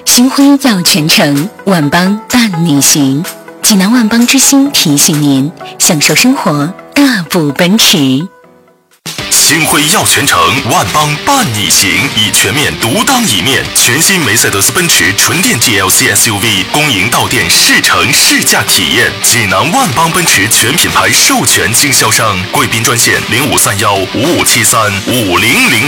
星辉耀全城，万邦伴你行。济南万邦之星提醒您：享受生活，大步奔驰。 星辉耀全城，万邦伴你行，以全面独当一面。全新梅赛德斯奔驰纯电 GLC SUV 公营到店试乘试驾体验。济南万邦奔驰全品牌授权经销商，贵宾专线053155735000。